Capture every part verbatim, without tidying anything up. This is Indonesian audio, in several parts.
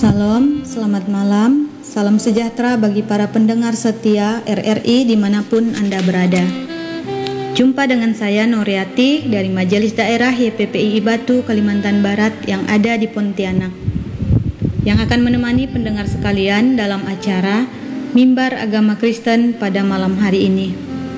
Salam, selamat malam, salam sejahtera bagi para pendengar setia R R I dimanapun Anda berada. Jumpa dengan saya Noriati dari Majelis Daerah Y P P I I Batu, Kalimantan Barat yang ada di Pontianak, yang akan menemani pendengar sekalian dalam acara Mimbar Agama Kristen pada malam hari ini.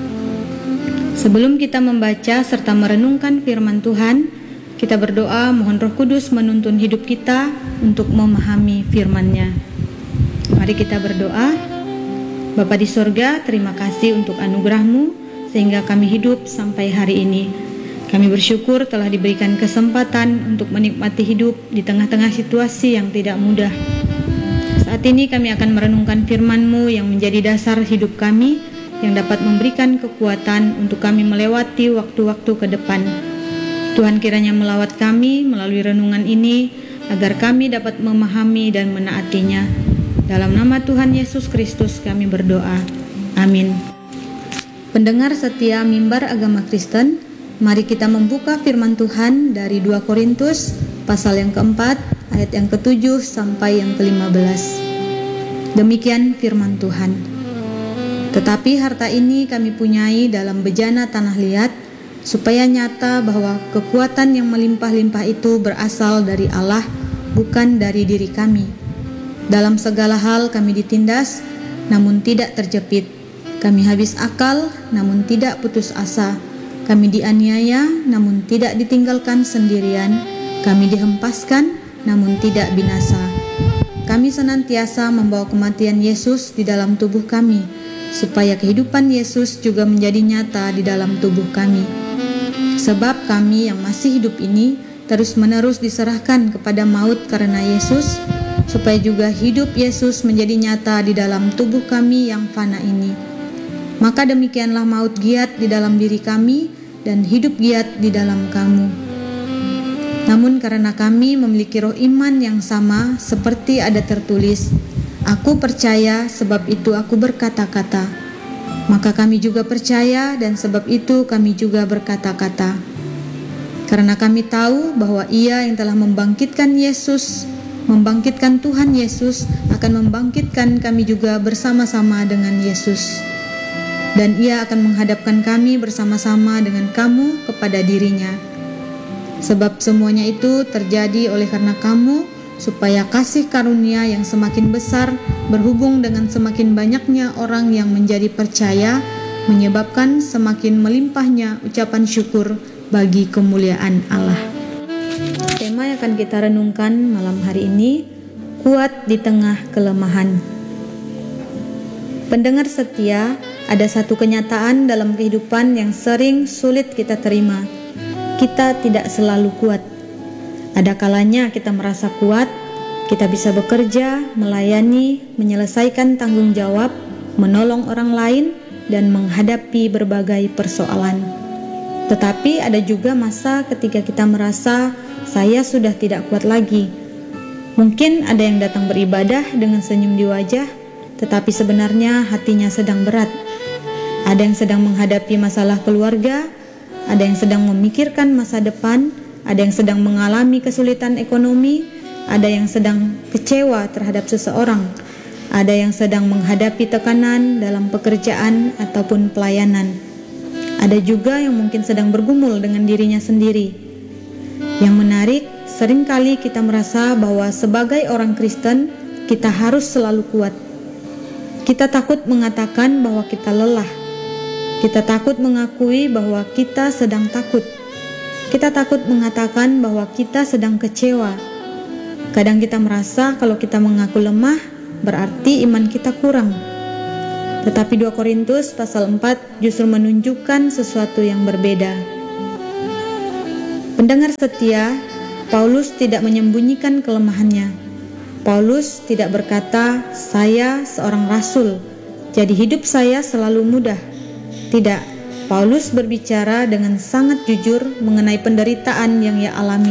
Sebelum kita membaca serta merenungkan firman Tuhan, kita berdoa mohon Roh Kudus menuntun hidup kita untuk memahami firman-Nya. Mari kita berdoa. Bapa di sorga, terima kasih untuk anugerah-Mu sehingga kami hidup sampai hari ini. Kami bersyukur telah diberikan kesempatan untuk menikmati hidup di tengah-tengah situasi yang tidak mudah. Saat ini kami akan merenungkan firman-Mu yang menjadi dasar hidup kami, yang dapat memberikan kekuatan untuk kami melewati waktu-waktu ke depan. Tuhan kiranya melawat kami melalui renungan ini, agar kami dapat memahami dan menaatinya. Dalam nama Tuhan Yesus Kristus kami berdoa. Amin. Pendengar setia Mimbar Agama Kristen, mari kita membuka firman Tuhan dari dua Korintus pasal yang keempat, ayat yang ketujuh sampai yang kelima belas. Demikian firman Tuhan. Tetapi harta ini kami punyai dalam bejana tanah liat, supaya nyata bahwa kekuatan yang melimpah-limpah itu berasal dari Allah, bukan dari diri kami. Dalam segala hal kami ditindas, namun tidak terjepit. Kami habis akal, namun tidak putus asa. Kami dianiaya, namun tidak ditinggalkan sendirian. Kami dihempaskan, namun tidak binasa. Kami senantiasa membawa kematian Yesus di dalam tubuh kami, supaya kehidupan Yesus juga menjadi nyata di dalam tubuh kami. Sebab kami yang masih hidup ini terus-menerus diserahkan kepada maut karena Yesus, supaya juga hidup Yesus menjadi nyata di dalam tubuh kami yang fana ini. Maka demikianlah maut giat di dalam diri kami dan hidup giat di dalam kamu. Namun karena kami memiliki roh iman yang sama, seperti ada tertulis, "Aku percaya, sebab itu aku berkata-kata." Maka kami juga percaya, dan sebab itu kami juga berkata-kata. Karena kami tahu bahwa Ia yang telah membangkitkan Yesus, membangkitkan Tuhan Yesus, akan membangkitkan kami juga bersama-sama dengan Yesus. Dan Ia akan menghadapkan kami bersama-sama dengan kamu kepada diri-Nya. Sebab semuanya itu terjadi oleh karena kamu, supaya kasih karunia yang semakin besar berhubung dengan semakin banyaknya orang yang menjadi percaya, menyebabkan semakin melimpahnya ucapan syukur bagi kemuliaan Allah. Tema yang akan kita renungkan malam hari ini, kuat di tengah kelemahan. Pendengar setia, ada satu kenyataan dalam kehidupan yang sering sulit kita terima. Kita tidak selalu kuat. Ada kalanya kita merasa kuat, kita bisa bekerja, melayani, menyelesaikan tanggung jawab, menolong orang lain, dan menghadapi berbagai persoalan. Tetapi ada juga masa ketika kita merasa, saya sudah tidak kuat lagi. Mungkin ada yang datang beribadah dengan senyum di wajah, tetapi sebenarnya hatinya sedang berat. Ada yang sedang menghadapi masalah keluarga, ada yang sedang memikirkan masa depan, ada yang sedang mengalami kesulitan ekonomi, ada yang sedang kecewa terhadap seseorang, ada yang sedang menghadapi tekanan dalam pekerjaan ataupun pelayanan. Ada juga yang mungkin sedang bergumul dengan dirinya sendiri. Yang menarik, seringkali kita merasa bahwa sebagai orang Kristen, kita harus selalu kuat. Kita takut mengatakan bahwa kita lelah. Kita takut mengakui bahwa kita sedang takut. Kita takut mengatakan bahwa kita sedang kecewa. Kadang kita merasa kalau kita mengaku lemah, berarti iman kita kurang. Tetapi dua Korintus pasal empat justru menunjukkan sesuatu yang berbeda. Pendengar setia, Paulus tidak menyembunyikan kelemahannya. Paulus tidak berkata, "Saya seorang rasul, jadi hidup saya selalu mudah." Tidak. Paulus berbicara dengan sangat jujur mengenai penderitaan yang ia alami.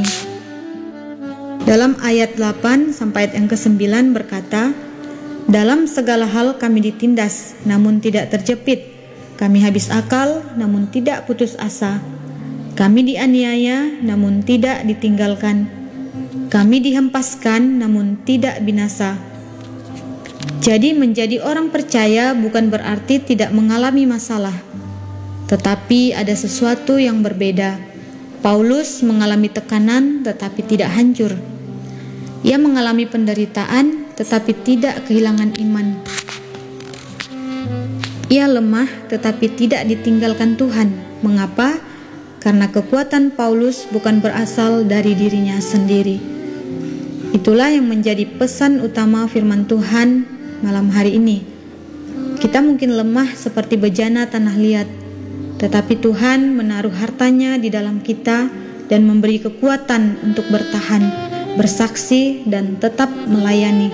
Dalam ayat delapan sampai ayat yang kesembilan berkata, "Dalam segala hal kami ditindas, namun tidak terjepit. Kami habis akal, namun tidak putus asa. Kami dianiaya, namun tidak ditinggalkan. Kami dihempaskan namun tidak binasa. Jadi menjadi orang percaya bukan berarti tidak mengalami masalah, tetapi ada sesuatu yang berbeda. Paulus mengalami tekanan tetapi tidak hancur. Ia mengalami penderitaan tetapi tidak kehilangan iman. Ia lemah tetapi tidak ditinggalkan Tuhan. Mengapa? Karena kekuatan Paulus bukan berasal dari dirinya sendiri. Itulah yang menjadi pesan utama firman Tuhan malam hari ini. Kita mungkin lemah seperti bejana tanah liat, tetapi Tuhan menaruh hartanya di dalam kita dan memberi kekuatan untuk bertahan, bersaksi, dan tetap melayani.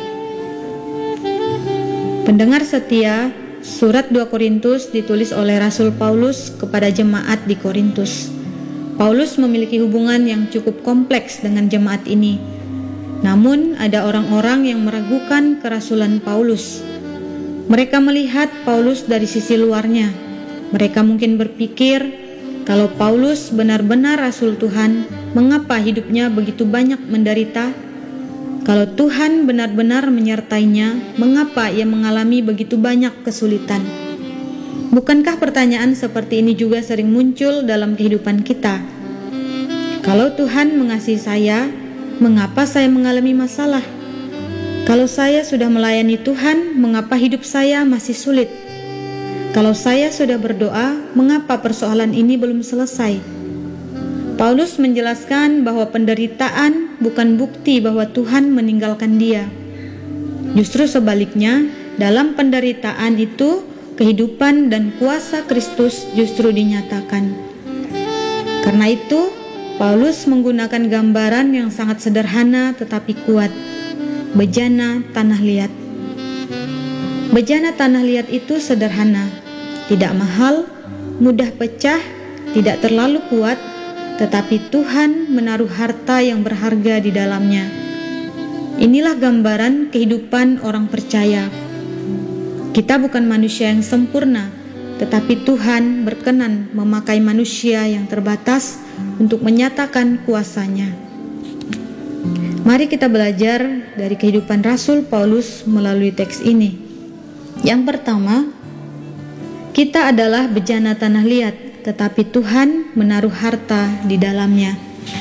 Pendengar setia, surat dua Korintus ditulis oleh Rasul Paulus kepada jemaat di Korintus. Paulus memiliki hubungan yang cukup kompleks dengan jemaat ini. Namun ada orang-orang yang meragukan kerasulan Paulus. Mereka melihat Paulus dari sisi luarnya. Mereka mungkin berpikir, kalau Paulus benar-benar rasul Tuhan, mengapa hidupnya begitu banyak menderita? Kalau Tuhan benar-benar menyertainya, mengapa ia mengalami begitu banyak kesulitan? Bukankah pertanyaan seperti ini juga sering muncul dalam kehidupan kita? Kalau Tuhan mengasihi saya, mengapa saya mengalami masalah? Kalau saya sudah melayani Tuhan, mengapa hidup saya masih sulit? Kalau saya sudah berdoa, mengapa persoalan ini belum selesai? Paulus menjelaskan bahwa penderitaan bukan bukti bahwa Tuhan meninggalkan dia. Justru sebaliknya, dalam penderitaan itu, kehidupan dan kuasa Kristus justru dinyatakan. Karena itu, Paulus menggunakan gambaran yang sangat sederhana tetapi kuat. Bejana tanah liat. Bejana tanah liat itu sederhana, tidak mahal, mudah pecah, tidak terlalu kuat, tetapi Tuhan menaruh harta yang berharga di dalamnya. Inilah gambaran kehidupan orang percaya. Kita bukan manusia yang sempurna, tetapi Tuhan berkenan memakai manusia yang terbatas untuk menyatakan kuasa-Nya. Mari kita belajar dari kehidupan Rasul Paulus melalui teks ini. Yang pertama, kita adalah bejana tanah liat, tetapi Tuhan menaruh harta di dalamnya.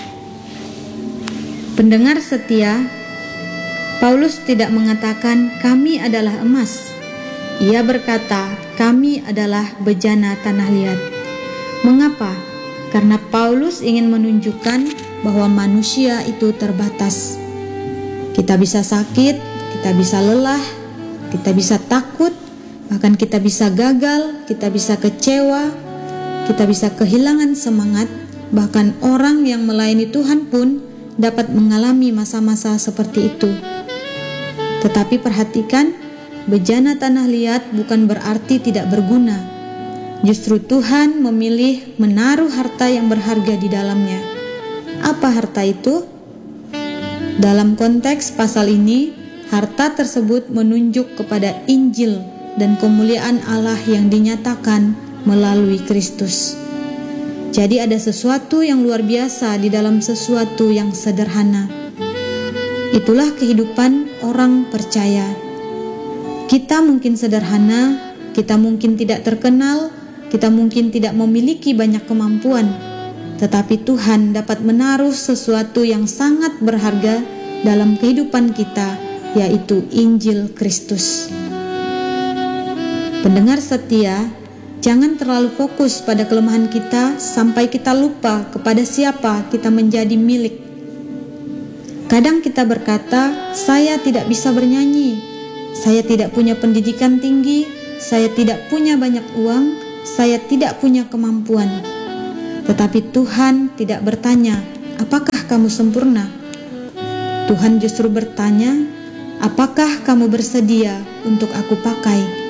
Pendengar setia, Paulus tidak mengatakan kami adalah emas. Ia berkata kami adalah bejana tanah liat. Mengapa? Karena Paulus ingin menunjukkan bahwa manusia itu terbatas. Kita bisa sakit, kita bisa lelah, kita bisa takut, bahkan kita bisa gagal, kita bisa kecewa, kita bisa kehilangan semangat. Bahkan orang yang melayani Tuhan pun dapat mengalami masa-masa seperti itu. Tetapi perhatikan, bejana tanah liat bukan berarti tidak berguna. Justru Tuhan memilih menaruh harta yang berharga di dalamnya. Apa harta itu? Dalam konteks pasal ini, harta tersebut menunjuk kepada Injil dan kemuliaan Allah yang dinyatakan melalui Kristus. Jadi ada sesuatu yang luar biasa di dalam sesuatu yang sederhana. Itulah kehidupan orang percaya. Kita mungkin sederhana, kita mungkin tidak terkenal, kita mungkin tidak memiliki banyak kemampuan, tetapi Tuhan dapat menaruh sesuatu yang sangat berharga dalam kehidupan kita, yaitu Injil Kristus. Pendengar setia, jangan terlalu fokus pada kelemahan kita sampai kita lupa kepada siapa kita menjadi milik. Kadang kita berkata, saya tidak bisa bernyanyi, saya tidak punya pendidikan tinggi, saya tidak punya banyak uang, saya tidak punya kemampuan. Tetapi Tuhan tidak bertanya, apakah kamu sempurna? Tuhan justru bertanya, apakah kamu bersedia untuk aku pakai?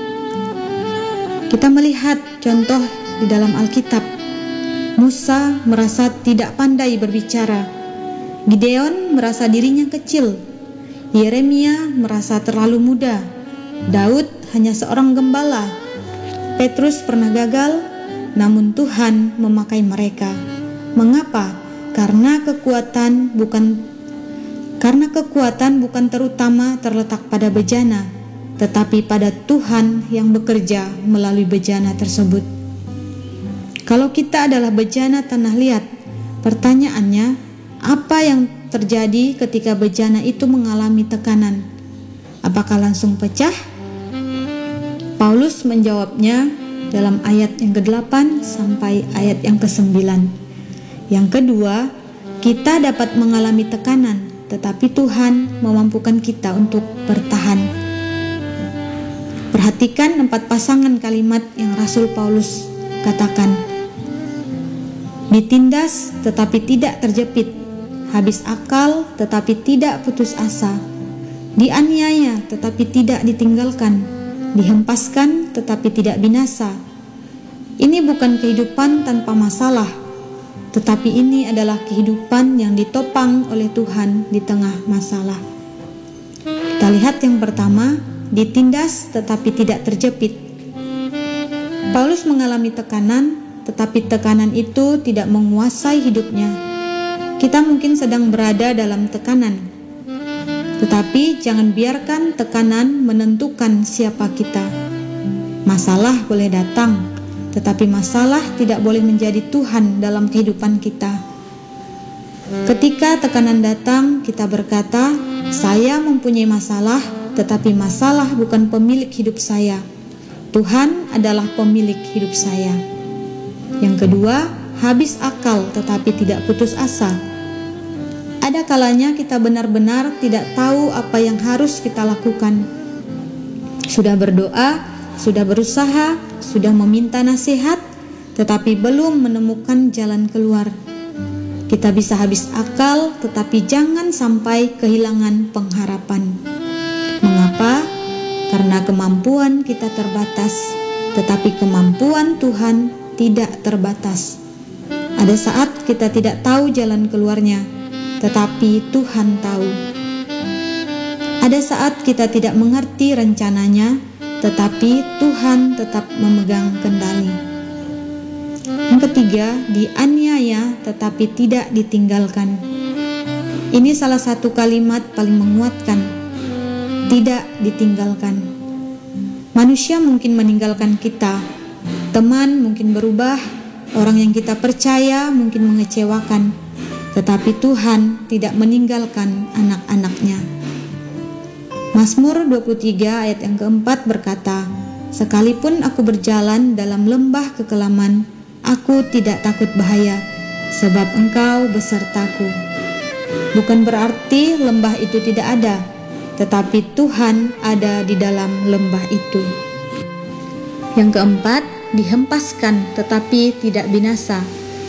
Kita melihat contoh di dalam Alkitab. Musa merasa tidak pandai berbicara. Gideon merasa dirinya kecil. Yeremia merasa terlalu muda. Daud hanya seorang gembala. Petrus pernah gagal, namun Tuhan memakai mereka. Mengapa? Karena kekuatan bukan Karena kekuatan bukan terutama terletak pada bejana, tetapi pada Tuhan yang bekerja melalui bejana tersebut. Kalau kita adalah bejana tanah liat, pertanyaannya, apa yang terjadi ketika bejana itu mengalami tekanan? Apakah langsung pecah? Paulus menjawabnya dalam ayat yang kedelapan sampai ayat yang kesembilan. Yang kedua, kita dapat mengalami tekanan, tetapi Tuhan memampukan kita untuk bertahan. Perhatikan empat pasangan kalimat yang Rasul Paulus katakan. Ditindas tetapi tidak terjepit, habis akal tetapi tidak putus asa, dianiaya tetapi tidak ditinggalkan, dihempaskan tetapi tidak binasa. Ini bukan kehidupan tanpa masalah, tetapi ini adalah kehidupan yang ditopang oleh Tuhan di tengah masalah. Kita lihat yang pertama, ditindas tetapi tidak terjepit. Paulus mengalami tekanan, tetapi tekanan itu tidak menguasai hidupnya. Kita mungkin sedang berada dalam tekanan, tetapi jangan biarkan tekanan menentukan siapa kita. Masalah boleh datang, tetapi masalah tidak boleh menjadi Tuhan dalam kehidupan kita. Ketika tekanan datang, kita berkata, saya mempunyai masalah, tetapi masalah bukan pemilik hidup saya. Tuhan adalah pemilik hidup saya. Yang kedua, habis akal tetapi tidak putus asa. Ada kalanya kita benar-benar tidak tahu apa yang harus kita lakukan. Sudah berdoa, sudah berusaha, sudah meminta nasihat, tetapi belum menemukan jalan keluar. Kita bisa habis akal, tetapi jangan sampai kehilangan pengharapan. Mengapa? Karena kemampuan kita terbatas, tetapi kemampuan Tuhan tidak terbatas. Ada saat kita tidak tahu jalan keluarnya, tetapi Tuhan tahu. Ada saat kita tidak mengerti rencananya, tetapi Tuhan tetap memegang kendali. Yang ketiga, dianiaya tetapi tidak ditinggalkan. Ini salah satu kalimat paling menguatkan. Tidak ditinggalkan. Manusia mungkin meninggalkan kita, teman mungkin berubah, orang yang kita percaya mungkin mengecewakan, tetapi Tuhan tidak meninggalkan anak-anaknya. Mazmur dua puluh tiga ayat yang keempat berkata, sekalipun aku berjalan dalam lembah kekelaman, aku tidak takut bahaya, sebab Engkau besertaku. Bukan berarti lembah itu tidak ada, tetapi Tuhan ada di dalam lembah itu. Yang keempat, dihempaskan tetapi tidak binasa.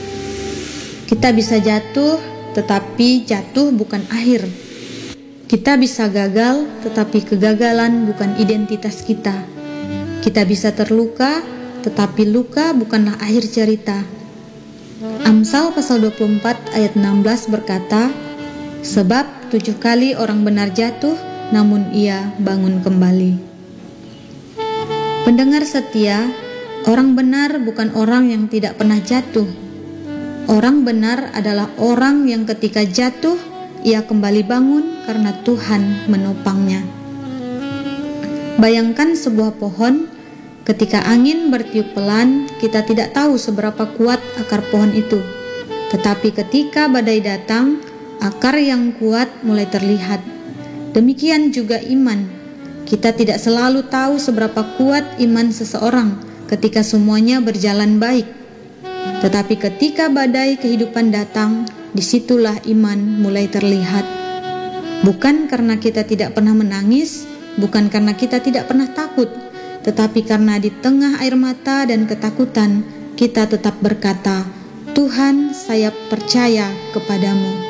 Kita bisa jatuh, tetapi jatuh bukan akhir. Kita bisa gagal, tetapi kegagalan bukan identitas kita. Kita bisa terluka, tetapi luka bukanlah akhir cerita. Amsal pasal dua puluh empat ayat enam belas berkata, sebab tujuh kali orang benar jatuh, namun ia bangun kembali. Pendengar setia, orang benar bukan orang yang tidak pernah jatuh. Orang benar adalah orang yang ketika jatuh, ia kembali bangun karena Tuhan menopangnya. Bayangkan sebuah pohon, ketika angin bertiup pelan, kita tidak tahu seberapa kuat akar pohon itu. Tetapi ketika badai datang, akar yang kuat mulai terlihat. Demikian juga iman. Kita tidak selalu tahu seberapa kuat iman seseorang ketika semuanya berjalan baik. Tetapi ketika badai kehidupan datang, disitulah iman mulai terlihat. Bukan karena kita tidak pernah menangis, bukan karena kita tidak pernah takut, tetapi karena di tengah air mata dan ketakutan, kita tetap berkata, Tuhan, saya percaya kepadamu.